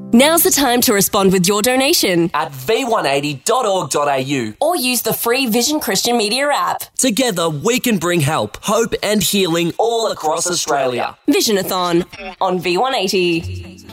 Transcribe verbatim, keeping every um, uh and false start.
Now's the time to respond with your donation at v one eighty dot org dot a u or use the free Vision Christian Media app. Together, we can bring help, hope and healing all across Australia. Visionathon on V one eighty.